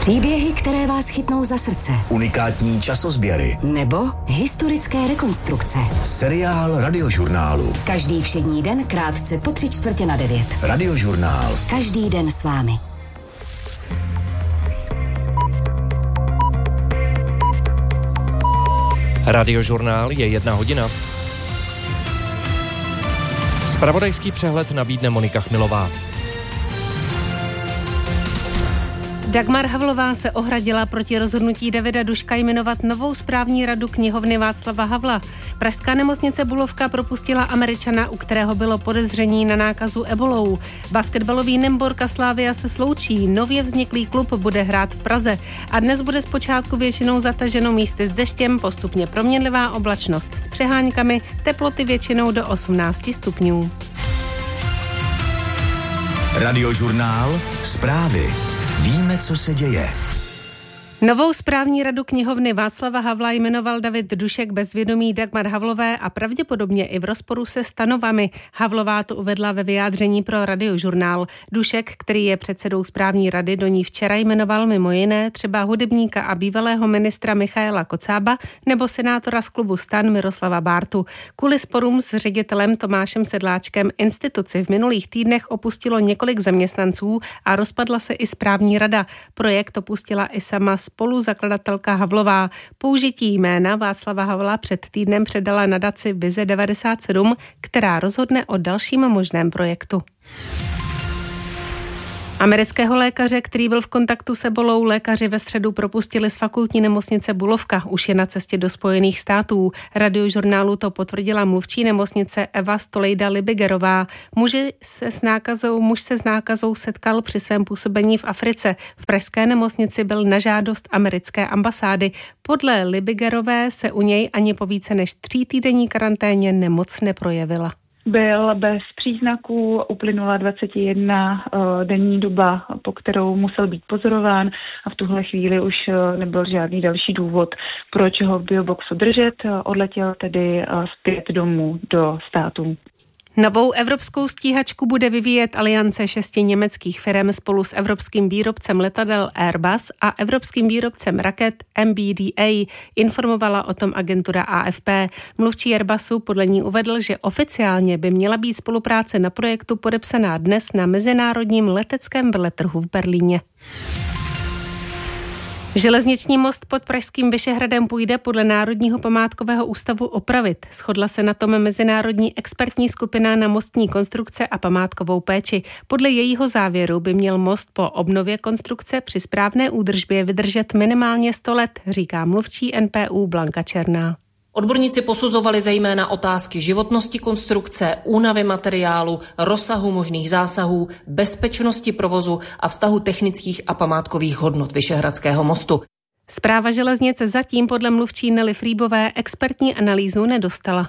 Příběhy, které vás chytnou za srdce. Unikátní časozběry. Nebo historické rekonstrukce. Seriál Radiožurnálu. Každý všední den krátce po 8:45. Radiožurnál. Každý den s vámi. Radiožurnál je 1 hodina. Zpravodajský přehled nabídne Monika Chmilová. Dagmar Havlová se ohradila proti rozhodnutí Davida Duška jmenovat novou správní radu knihovny Václava Havla. Pražská nemocnice Bulovka propustila Američana, u kterého bylo podezření na nákazu ebolou. Basketbalový Nymburka Slavia se sloučí, nově vzniklý klub bude hrát v Praze. A dnes bude zpočátku většinou zataženo místy s deštěm, postupně proměnlivá oblačnost s přeháňkami, teploty většinou do 18 stupňů. Radiožurnál. Zprávy. Víme, co se děje. Novou správní radu knihovny Václava Havla jmenoval David Dušek bez vědomí Dagmar Havlové a pravděpodobně i v rozporu se stanovami. Havlová to uvedla ve vyjádření pro Radiožurnál. Dušek, který je předsedou správní rady, do ní včera jmenoval mimo jiné třeba hudebníka a bývalého ministra Michaela Kocába nebo senátora z klubu STAN Miroslava Bártu. Kvůli sporům s ředitelem Tomášem Sedláčkem instituci v minulých týdnech opustilo několik zaměstnanců a rozpadla se i správní rada. Projekt opustila i sama spoluzakladatelka Havlová. Použití jména Václava Havla před týdnem předala nadaci Vize 97, která rozhodne o dalším možném projektu. Amerického lékaře, který byl v kontaktu s ebolou, lékaři ve středu propustili z fakultní nemocnice Bulovka. Už je na cestě do Spojených států. Radiožurnálu to potvrdila mluvčí nemocnice Eva Stolejda Libigerová. Muž se s nákazou setkal při svém působení v Africe. V pražské nemocnici byl na žádost americké ambasády. Podle Libigerové se u něj ani po více než 3týdenní karanténě nemoc neprojevila. Byl bez příznaků, uplynula 21 denní doba, po kterou musel být pozorován a v tuhle chvíli už nebyl žádný další důvod, proč ho v bioboxu držet. Odletěl tedy zpět domů do států. Novou evropskou stíhačku bude vyvíjet aliance 6 německých firem spolu s evropským výrobcem letadel Airbus a evropským výrobcem raket MBDA, informovala o tom agentura AFP. Mluvčí Airbusu podle ní uvedl, že oficiálně by měla být spolupráce na projektu podepsaná dnes na mezinárodním leteckém veletrhu v Berlíně. Železniční most pod pražským Vyšehradem půjde podle Národního památkového ústavu opravit. Shodla se na tom mezinárodní expertní skupina na mostní konstrukce a památkovou péči. Podle jejího závěru by měl most po obnově konstrukce při správné údržbě vydržet minimálně 100 let, říká mluvčí NPÚ Blanka Černá. Odborníci posuzovali zejména otázky životnosti konstrukce, únavy materiálu, rozsahu možných zásahů, bezpečnosti provozu a vztahu technických a památkových hodnot Vyšehradského mostu. Správa železnice zatím podle mluvčí Nelly Frýbové expertní analýzu nedostala.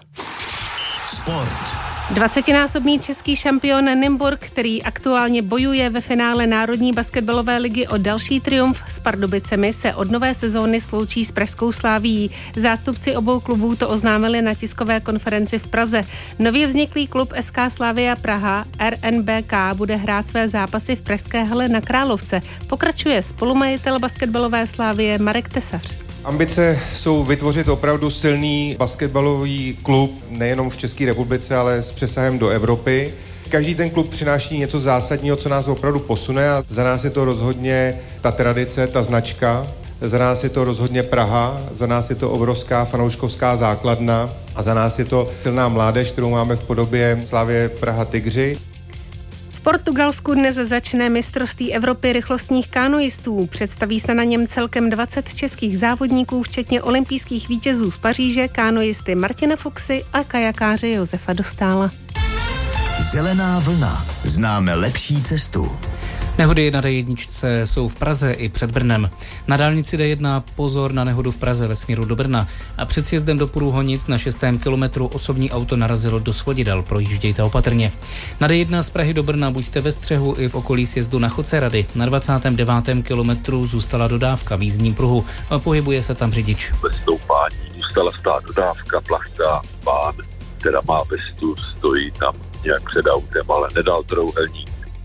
Sport. 20násobný český šampion Nymburk, který aktuálně bojuje ve finále Národní basketbalové ligy o další triumf s Pardubicemi, se od nové sezóny sloučí s pražskou Slavií. Zástupci obou klubů to oznámili na tiskové konferenci v Praze. Nově vzniklý klub SK Slavia Praha RNBK bude hrát své zápasy v pražské hale na Královce. Pokračuje spolumajitel basketbalové Slavie Marek Tesař. Ambice jsou vytvořit opravdu silný basketbalový klub nejenom v České republice, ale s přesahem do Evropy. Každý ten klub přináší něco zásadního, co nás opravdu posune a za nás je to rozhodně ta tradice, ta značka. Za nás je to rozhodně Praha, za nás je to obrovská fanouškovská základna a za nás je to silná mládež, kterou máme v podobě Slavie Praha Tygři. V Portugalsku dnes začne mistrovství Evropy rychlostních kanoistů. Představí se na něm celkem 20 českých závodníků, včetně olympijských vítězů z Paříže, kanoisty Martina Fuxy a kajakáře Josefa Dostála. Zelená vlna. Známe lepší cestu. Nehody na D1 jsou v Praze i před Brnem. Na dálnici D1 pozor na nehodu v Praze ve směru do Brna. A před sjezdem do Průhonic na 6. kilometru osobní auto narazilo do svodidel. Projíždějte opatrně. Na D1 z Prahy do Brna buďte ve střehu i v okolí sjezdu na Chodce Rady. Na 29. kilometru zůstala dodávka v jízdním pruhu. Pohybuje se tam řidič. Ve stoupání zůstala stát dodávka, plachta, pán, která má vestu, stojí tam nějak před autem, ale nedal trouhelník.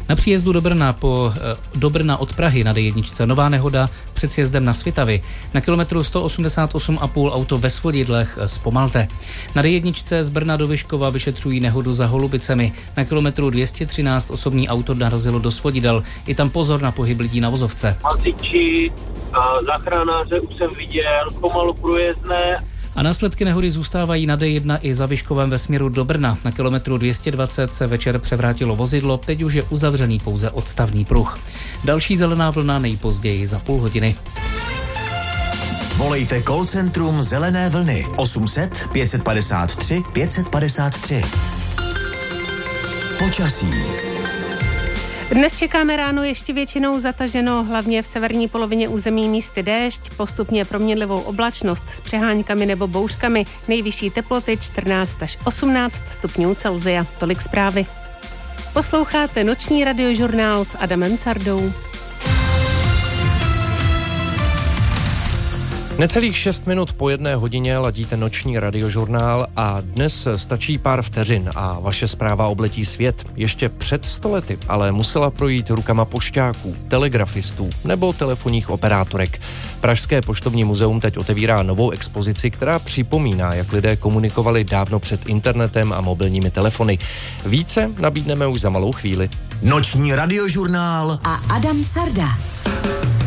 Na příjezdu do Brna od Prahy na D1 nová nehoda před sjezdem na Svitavy. Na kilometru 188,5 auto ve svodidlech zpomalte. Na D1 z Brna do Vyškova vyšetřují nehodu za Holubicemi. Na kilometru 213 osobní auto narazilo do svodidel. I tam pozor na pohyb lidí na vozovce. Hasiči a záchranáře už jsem viděl, pomalu průjezdné. A následky nehody zůstávají na D1 i za Vyškovem ve směru do Brna. Na kilometru 220 se večer převrátilo vozidlo, teď už je uzavřený pouze odstavný pruh. Další zelená vlna nejpozději za půl hodiny. Volejte call centrum Zelené vlny 800 553 553. Počasí. Dnes čekáme ráno ještě většinou zataženo, hlavně v severní polovině území místy déšť, postupně proměnlivou oblačnost s přeháňkami nebo bouřkami, nejvyšší teploty 14 až 18 stupňů Celsia. Tolik zprávy. Posloucháte noční radiožurnál s Adamem Cardou. Necelých 6 minut po 1 hodině ladíte noční radiožurnál a dnes stačí pár vteřin a vaše zpráva obletí svět. Ještě před 100 lety ale musela projít rukama pošťáků, telegrafistů nebo telefonních operátorek. Pražské poštovní muzeum teď otevírá novou expozici, která připomíná, jak lidé komunikovali dávno před internetem a mobilními telefony. Více nabídneme už za malou chvíli. Noční radiožurnál a Adam Carda.